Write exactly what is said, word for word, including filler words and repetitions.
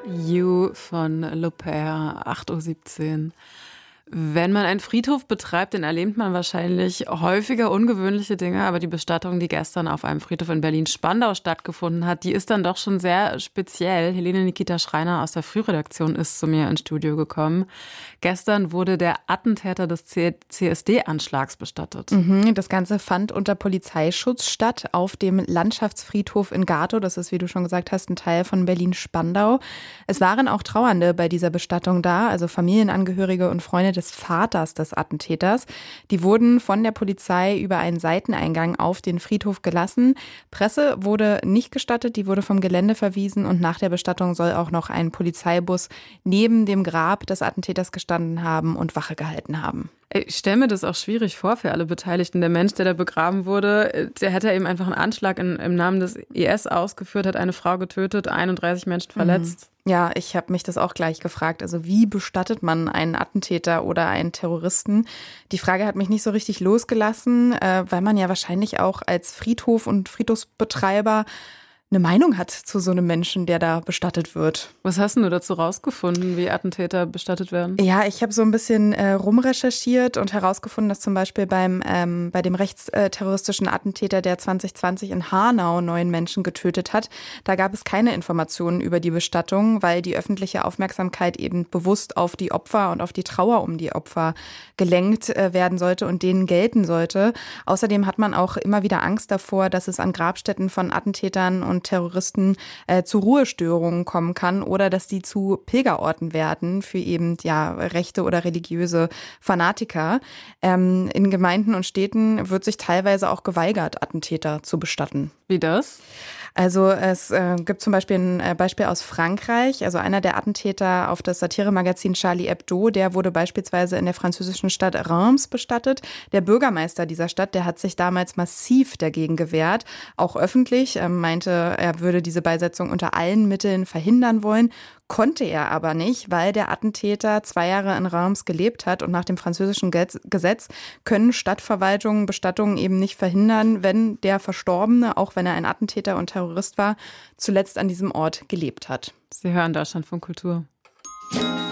You von Lopez, acht Uhr siebzehn. Wenn man einen Friedhof betreibt, dann erlebt man wahrscheinlich häufiger ungewöhnliche Dinge, aber die Bestattung, die gestern auf einem Friedhof in Berlin-Spandau stattgefunden hat, die ist dann doch schon sehr speziell. Helene Nikita Schreiner aus der Frühredaktion ist zu mir ins Studio gekommen. Gestern wurde der Attentäter des C S D-Anschlags bestattet. Mhm, das Ganze fand unter Polizeischutz statt auf dem Landschaftsfriedhof in Gatow. Das ist, wie du schon gesagt hast, ein Teil von Berlin-Spandau. Es waren auch Trauernde bei dieser Bestattung da, also Familienangehörige und Freunde des Vaters des Attentäters. Die wurden von der Polizei über einen Seiteneingang auf den Friedhof gelassen. Presse wurde nicht gestattet, die wurde vom Gelände verwiesen und nach der Bestattung soll auch noch ein Polizeibus neben dem Grab des Attentäters gestanden haben und Wache gehalten haben. Ich stelle mir das auch schwierig vor für alle Beteiligten. Der Mensch, der da begraben wurde, der hätte eben einfach einen Anschlag in, im Namen des I S ausgeführt, hat eine Frau getötet, einunddreißig Menschen verletzt. Mhm. Ja, ich habe mich das auch gleich gefragt. Also wie bestattet man einen Attentäter oder einen Terroristen? Die Frage hat mich nicht so richtig losgelassen, äh, weil man ja wahrscheinlich auch als Friedhof und Friedhofsbetreiber eine Meinung hat zu so einem Menschen, der da bestattet wird. Was hast du dazu rausgefunden, wie Attentäter bestattet werden? Ja, ich habe so ein bisschen äh, rumrecherchiert und herausgefunden, dass zum Beispiel beim ähm, bei dem rechtsterroristischen Attentäter, der zwanzig zwanzig in Hanau neun Menschen getötet hat, da gab es keine Informationen über die Bestattung, weil die öffentliche Aufmerksamkeit eben bewusst auf die Opfer und auf die Trauer um die Opfer gelenkt äh, werden sollte und denen gelten sollte. Außerdem hat man auch immer wieder Angst davor, dass es an Grabstätten von Attentätern und Terroristen äh, zu Ruhestörungen kommen kann oder dass die zu Pilgerorten werden für eben ja rechte oder religiöse Fanatiker. Ähm, in Gemeinden und Städten wird sich teilweise auch geweigert, Attentäter zu bestatten. Wie das? Also es äh, gibt zum Beispiel ein äh, Beispiel aus Frankreich. Also einer der Attentäter auf das Satiremagazin Charlie Hebdo, der wurde beispielsweise in der französischen Stadt Reims bestattet. Der Bürgermeister dieser Stadt, der hat sich damals massiv dagegen gewehrt, auch öffentlich, äh, meinte, er würde diese Beisetzung unter allen Mitteln verhindern wollen. Konnte er aber nicht, weil der Attentäter zwei Jahre in Reims gelebt hat und nach dem französischen Gesetz können Stadtverwaltungen Bestattungen eben nicht verhindern, wenn der Verstorbene, auch wenn er ein Attentäter und Terrorist war, zuletzt an diesem Ort gelebt hat. Sie hören Deutschlandfunk Kultur.